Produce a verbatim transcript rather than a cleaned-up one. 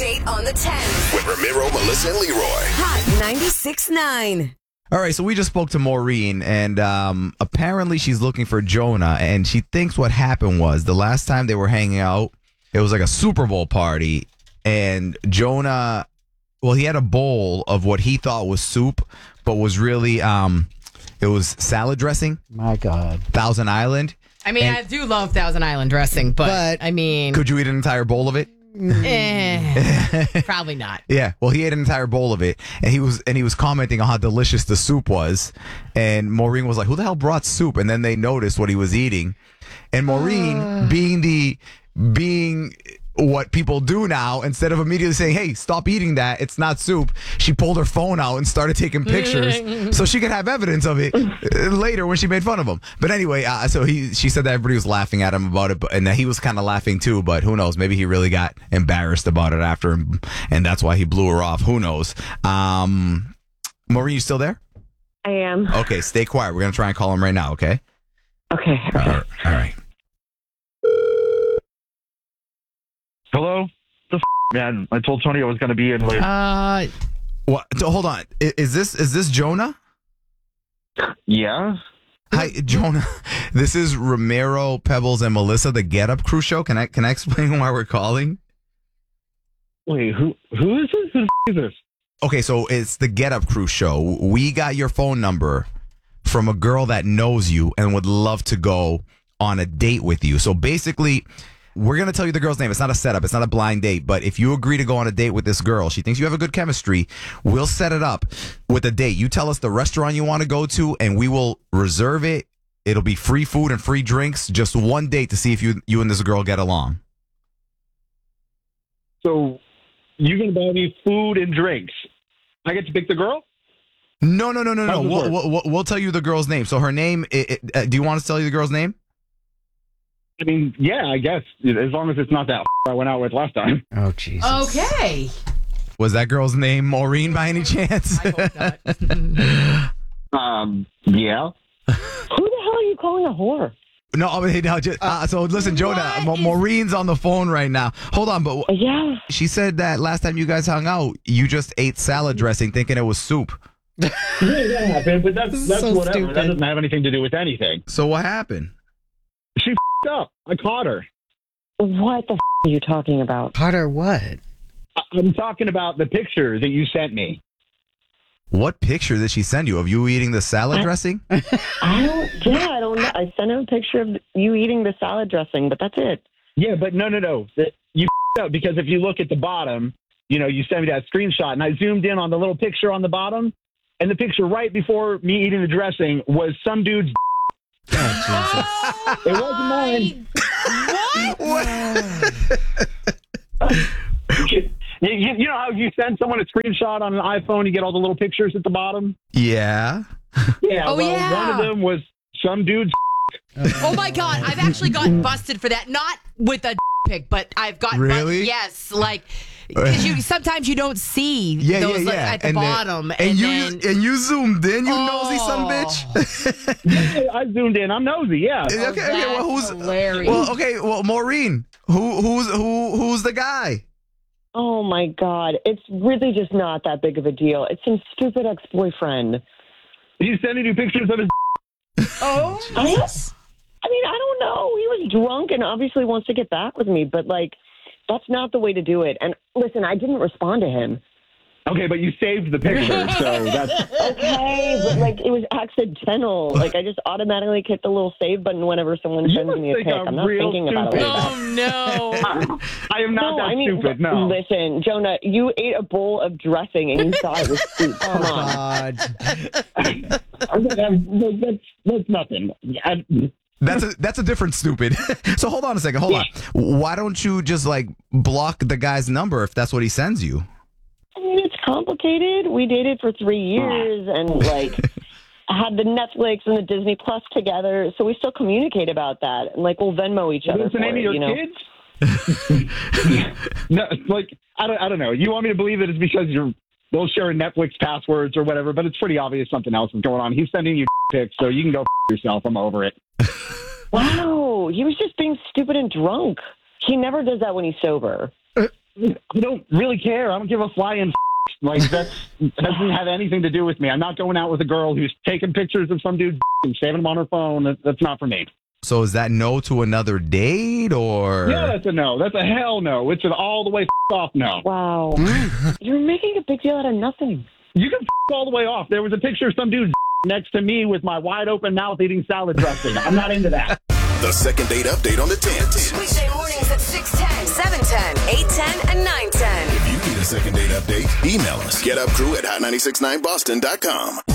Update on the tens. With Ramiro, Melissa, and Leroy. Hot ninety-six point nine. All right, so we just spoke to Maureen, and um, apparently she's looking for Jonah, and she thinks what happened was the last time they were hanging out, it was like a Super Bowl party, and Jonah, well, he had a bowl of what he thought was soup, but was really, um, it was salad dressing. My God. Thousand Island. I mean, And- I do love Thousand Island dressing, but, But I mean, Could you eat an entire bowl of it? eh, probably not. Yeah, well, he ate an entire bowl of it, and he was and he was commenting on how delicious the soup was. And Maureen was like, "Who the hell brought soup?" And then they noticed what he was eating, and Maureen, Uh. being the being what people do now, instead of immediately saying, "Hey, stop eating that, it's not soup," she pulled her phone out and started taking pictures so she could have evidence of it uh, later when she made fun of him. But anyway, uh, so he she said that everybody was laughing at him about it, but, and that he was kind of laughing too. But who knows? Maybe he really got embarrassed about it after, and that's why he blew her off. Who knows? Um, Maureen, you still there? I am. Okay, stay quiet. We're gonna try and call him right now. Okay. Okay. All right. All right. Hello? The f- man, I told Tony I was going to be in later. Uh, What? So, hold on. I- Is this is this Jonah? yeah? Hi, Jonah. This is Ramiro, Pebbles, and Melissa, the Get Up Crew show. Can I can I explain why we're calling? Wait, who who is this? Who the f- is this? Okay, so it's the Get Up Crew show. We got your phone number from a girl that knows you and would love to go on a date with you. So basically, we're going to tell you the girl's name. It's not a setup. It's not a blind date. But if you agree to go on a date with this girl, she thinks you have a good chemistry, we'll set it up with a date. You tell us the restaurant you want to go to, and we will reserve it. It'll be free food and free drinks. Just one date to see if you you and this girl get along. So, you're going to buy me food and drinks. I get to pick the girl? No, no, no, no, How no. does it We'll, work? we'll, we'll tell you the girl's name. So her name, it, it, uh, do you want us to tell you the girl's name? I mean, yeah, I guess. As long as it's not that f- I went out with last time. Oh, Jesus. okay. Was that girl's name Maureen by any chance? I hope not. Um, yeah. Who the hell are you calling a whore? No, I mean, no, just, uh, so listen, Jonah, what Ma- is- Maureen's on the phone right now. Hold on, but Uh, yeah. she said that last time you guys hung out, you just ate salad dressing thinking it was soup. Yeah, that happened, but that's, This is that's so whatever. stupid. That doesn't have anything to do with anything. So what happened? She f***ed up. I caught her. What the f- are you talking about? Carter, what? I- I'm talking about the picture that you sent me. What picture did she send you of you eating the salad dressing? I don't. Yeah, I don't know. I sent him a picture of you eating the salad dressing, but that's it. Yeah, but no, no, no. That- You f***ed up because if you look at the bottom, you know, you sent me that screenshot, and I zoomed in on the little picture on the bottom, and the picture right before me eating the dressing was some dude's. Oh, It wasn't mine. You, you, you know how you send someone a screenshot on an iPhone, you get all the little pictures at the bottom? Yeah. Yeah, Oh, well, yeah. one of them was some dude's. Oh my God, I've actually gotten busted for that. Not with a pic, but I've gotten bu- Really? yes, like because you sometimes you don't see Yeah, those yeah, like, yeah. at the And then- bottom, And, and, you then and you zoomed in, you nosy son Oh. bitch. I zoomed in. I'm nosy, yeah. okay, okay. Well, who's that's hilarious. well? Okay, well, Maureen, who who's who who's the guy? Oh my God, it's really just not that big of a deal. It's some stupid ex-boyfriend. He's sending you pictures of his. oh, I, I mean, I don't know. He was drunk and obviously wants to get back with me, but like, that's not the way to do it. And listen, I didn't respond to him. Okay, but you saved the picture, so that's. Okay, but like it was accidental. Like I just automatically hit the little save button whenever someone You sends must me a think pic. I'm I'm not real thinking about it stupid. like that. oh no. I am not No, that I mean, stupid, no. listen, Jonah, you ate a bowl of dressing and you thought it was soup. Come on. God. that's, that's nothing. I, That's a that's a different stupid. So hold on a second. Hold on. Why don't you just like block the guy's number if that's what he sends you? I mean, it's complicated. We dated for three years and like had the Netflix and the Disney Plus together, so we still communicate about that. And like we'll Venmo each other What's the for name it, of your you know? kids? No, it's like I don't. I don't know. You want me to believe that it's because you're they'll share Netflix passwords or whatever, but it's pretty obvious something else is going on. He's sending you pics, so you can go f- yourself. I'm over it. Wow, he was just being stupid and drunk. He never does that when he's sober. I don't really care. I don't give a flying like that's, that doesn't have anything to do with me. I'm not going out with a girl who's taking pictures of some dude and saving them on her phone. That, that's not for me. So is that no to another date, or? Yeah, that's a no. That's a hell no. It's an all the way off no. Wow. You're making a big deal out of nothing. You can all the way off. There was a picture of some dude next to me with my wide open mouth eating salad dressing. I'm not into that. The second date update on the tens. Weekday mornings at six ten, seven ten, eight ten, and nine ten. If you need a second date update, email us. Get up crew at hot nine six nine boston dot com.